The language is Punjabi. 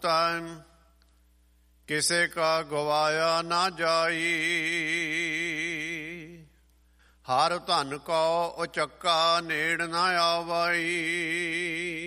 ਕਿਸੇ ਕਾ ਗਵਾਇਆ ਨਾ ਜਾਈ। ਹਰ ਧਨ ਕੋ ਉਚੱਕਾ ਨੇੜ ਨਾ ਆਵਈ।